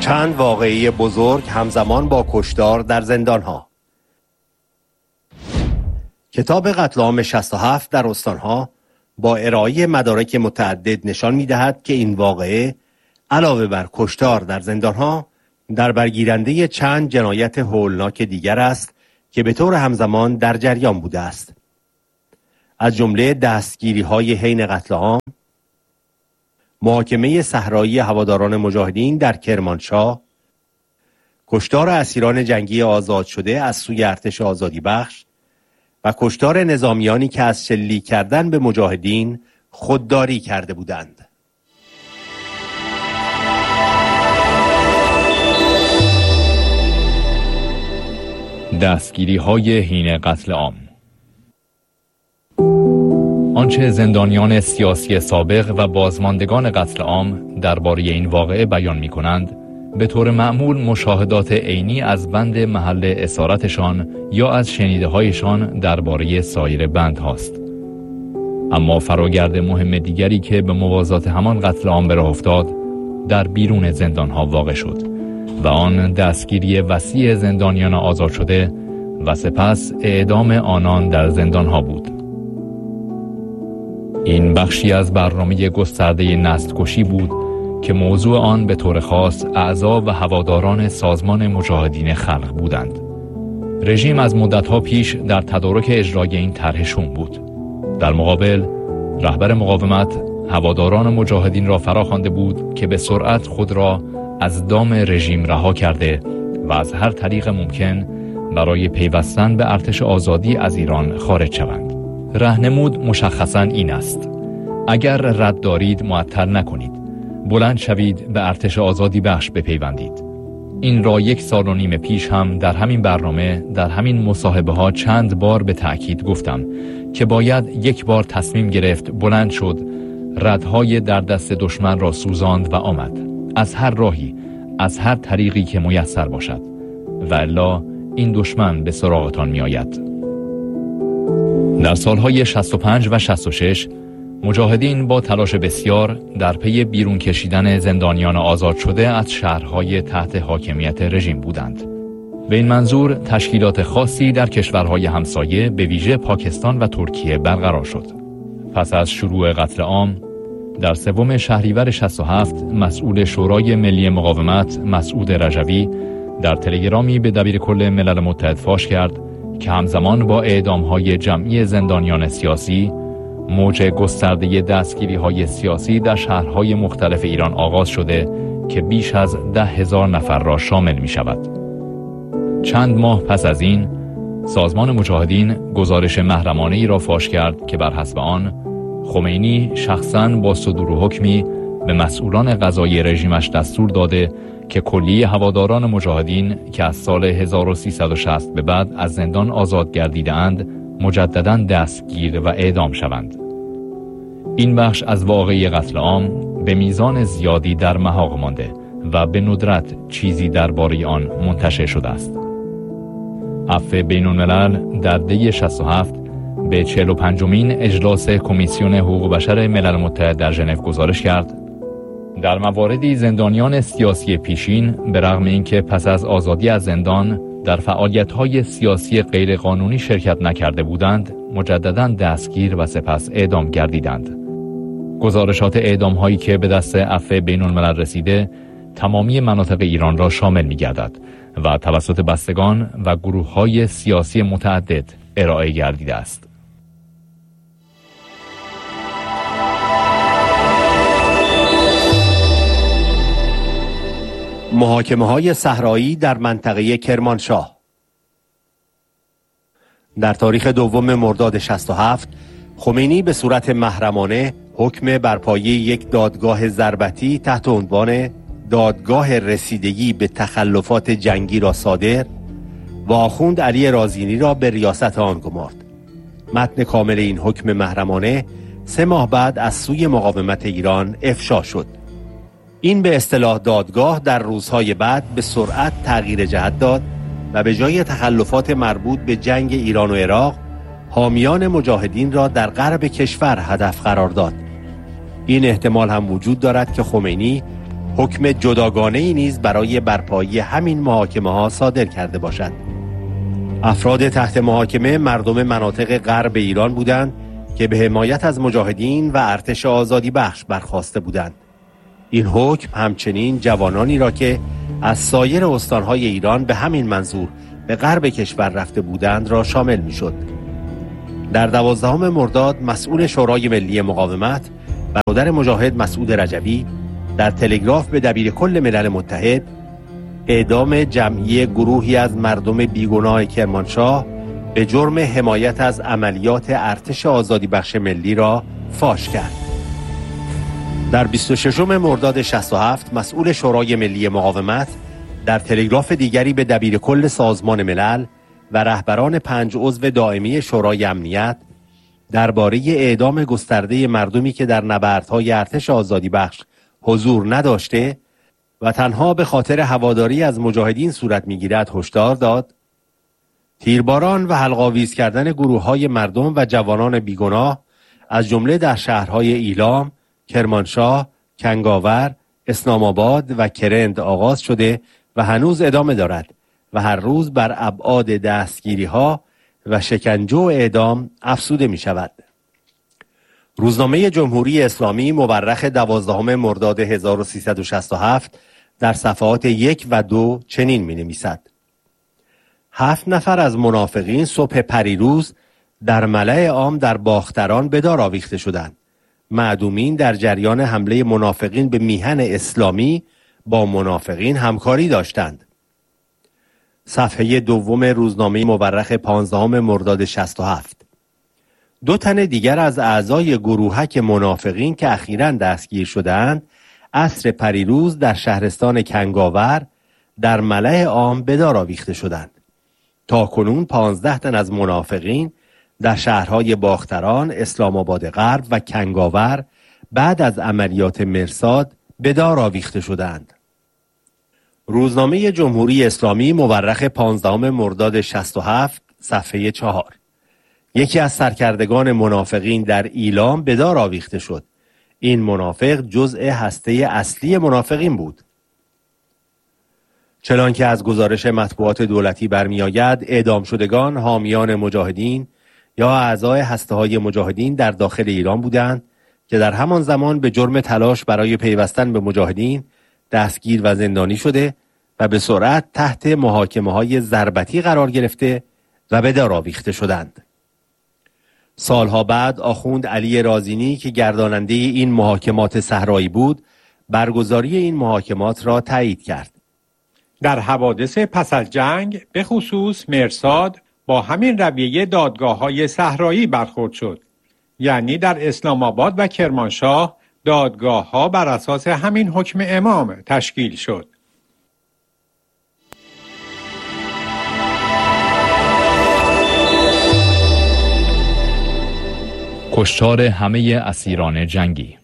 چند واقعه بزرگ همزمان با کشتار در زندانها. کتاب قتل عام 67 در استانها با ارائه مدارک متعدد نشان می‌دهد که این واقعه علاوه بر کشتار در زندانها در برگیرنده چند جنایت هولناک دیگر است که به طور همزمان در جریان بوده است. از جمله دستگیری‌های حین قتل عام، محاکمه صحرایی هواداران مجاهدین در کرمانشاه، کشتار اسیران جنگی آزاد شده از سوی ارتش آزادی بخش و کشتار نظامیانی که از شلیک کردن به مجاهدین خودداری کرده بودند. دستگیری‌های حین قتل عام. آنچه زندانیان سیاسی سابق و بازماندگان قتل عام درباره این واقعه بیان می‌کنند، به طور معمول مشاهدات عینی از بند محل اسارتشان یا از شنیده‌هایشان درباره سایر بند هاست. اما فراگرد مهم دیگری که به موازات همان قتل عام به راه افتاد، در بیرون زندان‌ها واقع شد و آن دستگیری وسیع زندانیان آزاد شده و سپس اعدام آنان در زندان‌ها بود. این بخشی از برنامه گسترده نسل‌کشی بود که موضوع آن به طور خاص اعضا و هواداران سازمان مجاهدین خلق بودند. رژیم از مدت‌ها پیش در تدارک اجرای این طرح شوم بود. در مقابل، رهبر مقاومت هواداران مجاهدین را فراخوانده بود که به سرعت خود را از دام رژیم رها کرده و از هر طریق ممکن برای پیوستن به ارتش آزادی از ایران خارج شوند. راهنمود مشخصاً این است: اگر رد دارید معطل نکنید، بلند شوید به ارتش آزادی بخش بپیوندید. این را 1.5 سال پیش هم در همین برنامه، در همین مصاحبه ها چند بار به تأکید گفتم که باید یک بار تصمیم گرفت، بلند شد، ردهای در دست دشمن را سوزاند و آمد، از هر راهی، از هر طریقی که میسر باشد، و الا این دشمن به سراغتان می آید. در سالهای 65 و 66 مجاهدین با تلاش بسیار در پی بیرون کشیدن زندانیان آزاد شده از شهرهای تحت حاکمیت رژیم بودند. به این منظور تشکیلات خاصی در کشورهای همسایه به ویژه پاکستان و ترکیه برقرار شد. پس از شروع قتل عام در 3 شهریور 67 مسئول شورای ملی مقاومت مسعود رجوی در تلگرامی به دبیرکل ملل متحد فاش کرد که همزمان با اعدام‌های جمعی زندانیان سیاسی، موج گسترده دستگیری‌های سیاسی در شهرهای مختلف ایران آغاز شده که بیش از 10,000 نفر را شامل می‌شود. چند ماه پس از این، سازمان مجاهدین گزارش محرمانه‌ای را فاش کرد که بر حسب آن خمینی شخصاً با صدور حکمی به مسئولان قضایی رژیمش دستور داده که کلیه هواداران مجاهدین که از سال 1360 به بعد از زندان آزاد گردیده‌اند مجدداً دستگیر و اعدام شوند. این بخش از واقعه قتل عام به میزان زیادی در محاق مانده و به ندرت چیزی درباره آن منتشر شده است. عفو بین‌الملل در دی 67 به 45مین اجلاس کمیسیون حقوق بشر ملل متحد در ژنو گزارش کرد: در مواردی زندانیان سیاسی پیشین به رغم اینکه پس از آزادی از زندان در فعالیت‌های سیاسی غیرقانونی شرکت نکرده بودند، مجدداً دستگیر و سپس اعدام گردیدند. گزارشات اعدام‌هایی که به دست عفو بین‌الملل رسیده، تمامی مناطق ایران را شامل می‌گردد و توسط بستگان و گروه‌های سیاسی متعدد ارائه گردیده است. محاکمه‌های صحرایی در منطقه کرمانشاه. در تاریخ 2 مرداد 67 خمینی به صورت محرمانه حکم برپایی یک دادگاه ضربتی تحت عنوان دادگاه رسیدگی به تخلفات جنگی را صادر و آخوند علی رازینی را به ریاست آن گمارد. متن کامل این حکم محرمانه 3 ماه بعد از سوی مقاومت ایران افشا شد. این به اصطلاح دادگاه در روزهای بعد به سرعت تغییر جهت داد و به جای تخلفات مربوط به جنگ ایران و عراق، حامیان مجاهدین را در غرب کشور هدف قرار داد. این احتمال هم وجود دارد که خمینی حکم جداگانه‌ای نیز برای برپایی همین محاکمه ها صادر کرده باشد. افراد تحت محاکمه مردم مناطق غرب ایران بودند که به حمایت از مجاهدین و ارتش آزادی بخش برخاسته بودند. این حکم همچنین جوانانی را که از سایر استانهای ایران به همین منظور به غرب کشور رفته بودند را شامل می شد. در 12 مرداد مسئول شورای ملی مقاومت برادر مجاهد مسعود رجوی در تلگراف به دبیر کل ملل متحد اعدام جمعی گروهی از مردم بیگناه کرمانشاه به جرم حمایت از عملیات ارتش آزادی بخش ملی را فاش کرد. در 26 مرداد 67 مسئول شورای ملی مقاومت در تلگراف دیگری به دبیر کل سازمان ملل و رهبران 5 عضو دائمی شورای امنیت درباره اعدام گسترده مردمی که در نبردهای ارتش آزادی بخش حضور نداشته و تنها به خاطر هواداری از مجاهدین صورت می‌گیرد هشدار داد: تیرباران و حلق‌آویز کردن گروه‌های مردم و جوانان بیگناه از جمله در شهرهای ایلام، کرمانشاه، کنگاور، اسلام آباد و کرند آغاز شده و هنوز ادامه دارد و هر روز بر ابعاد دستگیری‌ها و شکنجه و اعدام افزوده می‌شود. روزنامه جمهوری اسلامی مورخ 12 مرداد 1367 در صفحات 1 و 2 چنین می‌نویسد: 7 نفر از منافقین صبح پریروز در ملأ عام در باختران به دار آویخته شدند. معدومین در جریان حمله منافقین به میهن اسلامی با منافقین همکاری داشتند. صفحه 2 روزنامه مورخ 15 مرداد 67. 2 تن دیگر از اعضای گروهک منافقین که اخیراً دستگیر شدند، عصر پریروز در شهرستان کنگاور در ملأ عام به دار آویخته شدند. تاکنون 15 تن از منافقین در شهرهای باختران، اسلام آباد غرب و کنگاور بعد از عملیات مرصاد به دار آویخته شدند. روزنامه جمهوری اسلامی مورخ 15 مرداد 67 صفحه 4. یکی از سرکردگان منافقین در ایلام به دار آویخته شد. این منافق جزء هسته اصلی منافقین بود. چنانکه از گزارش مطبوعات دولتی برمی‌آید، اعدام شدگان حامیان مجاهدین یا اعضای هسته‌های مجاهدین در داخل ایران بودند که در همان زمان به جرم تلاش برای پیوستن به مجاهدین دستگیر و زندانی شده و به سرعت تحت محاکمه‌های ضربتی قرار گرفته و به دار آویخته شدند. سالها بعد آخوند علی رازینی که گرداننده این محاکمات صحرایی بود، برگزاری این محاکمات را تایید کرد. در حوادث پس از جنگ به خصوص مرصاد با همین رویه دادگاه‌های صحرایی برخورد شد. یعنی در اسلام آباد و کرمانشاه دادگاه‌ها بر اساس همین حکم امام تشکیل شد. کشتار همه اسیران جنگی.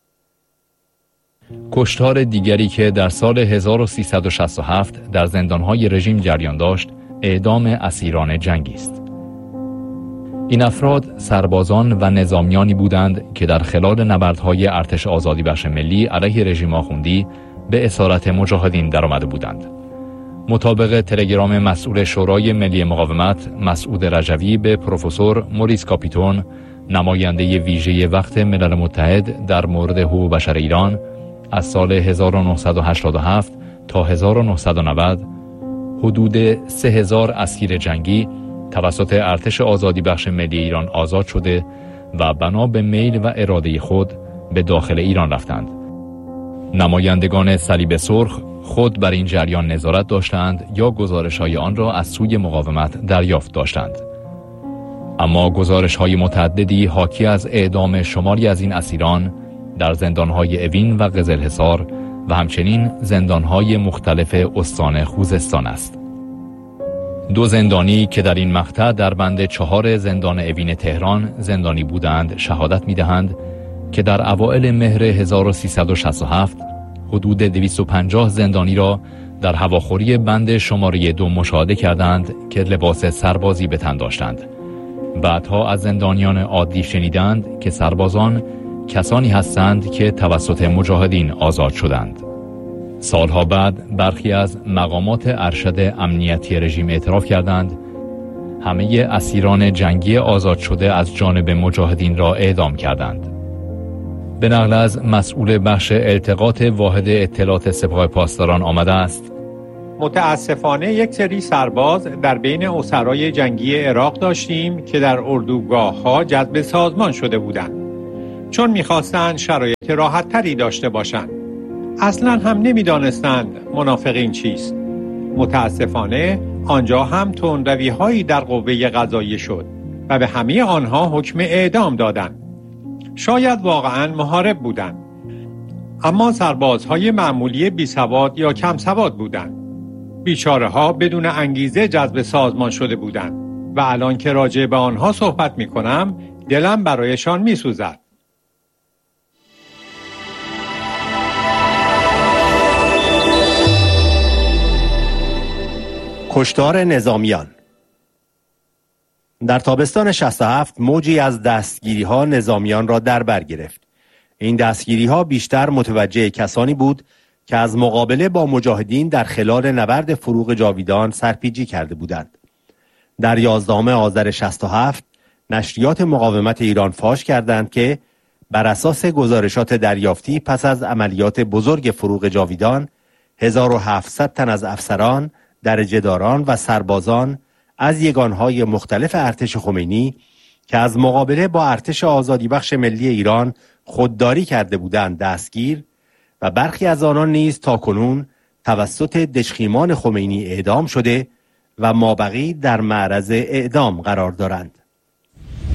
کشتار دیگری که در سال 1367 در زندانهای رژیم جریان داشت، اعدام اسیران جنگی است. این افراد سربازان و نظامیانی بودند که در خلال نبردهای ارتش آزادی بخش ملی علیه رژیم آخوندی به اسارت مجاهدین درآمده بودند. مطابق تلگرام مسئول شورای ملی مقاومت مسعود رجوی به پروفسور موریس کاپیتون، نماینده ویژه وقت ملل متحد در مورد حقوق بشر ایران، از سال 1987 تا 1990 حدود 3000 اسیر جنگی توسط ارتش آزادی بخش ملی ایران آزاد شده و بنا به میل و اراده خود به داخل ایران رفتند. نمایندگان صلیب سرخ خود بر این جریان نظارت داشتند یا گزارش‌های آن را از سوی مقاومت دریافت داشتند. اما گزارش‌های متعددی حاکی از اعدام شماری از این اسیران در زندان‌های اوین و قزلحصار و همچنین زندان‌های مختلف استان خوزستان است. 2 زندانی که در این مقطع در بند 4 زندان اوین تهران زندانی بودند شهادت می‌دهند که در اوائل مهر 1367 حدود 250 زندانی را در هواخوری بند شماره 2 مشاهده کردند که لباس سربازی به تن داشتند. بعدها از زندانیان عادی شنیدند که سربازان کسانی هستند که توسط مجاهدین آزاد شدند. سالها بعد برخی از مقامات ارشد امنیتی رژیم اعتراف کردند همه اسیران جنگی آزاد شده از جانب مجاهدین را اعدام کردند. به نقل از مسئول بخش التقاط واحد اطلاعات سپاه پاسداران آمده است: متاسفانه یک سری سرباز در بین اسرای جنگی عراق داشتیم که در اردوگاه‌ها جذب سازمان شده بودند، چون می‌خواستند شرایط راحت‌تری داشته باشند. اصلاً هم نمی‌دانستند منافقین چیست. متاسفانه آنجا هم تندروی‌هایی در قوه قضاییه شد و به همه آنها حکم اعدام دادند. شاید واقعاً محارب بودند، اما سربازهای معمولی بیسواد یا کم سواد بودند. بیچاره ها بدون انگیزه جذب سازمان شده بودند و الان که راجع به آنها صحبت می کنم دلم برایشان می سوزد. کشتار نظامیان. در تابستان 67 موجی از دستگیری ها نظامیان را در بر گرفت. این دستگیری ها بیشتر متوجه کسانی بود که از مقابله با مجاهدین در خلال نبرد فروغ جاویدان سرپیچی کرده بودند. در 11 آذر 67 نشریات مقاومت ایران فاش کردند که بر اساس گزارشات دریافتی پس از عملیات بزرگ فروغ جاویدان 1700 تن از افسران، درجه‌داران و سربازان از یگانهای مختلف ارتش خمینی که از مقابله با ارتش آزادی بخش ملی ایران خودداری کرده بودند دستگیر و برخی از آنان نیز تاکنون توسط دژخیمان خمینی اعدام شده و مابقی در معرض اعدام قرار دارند.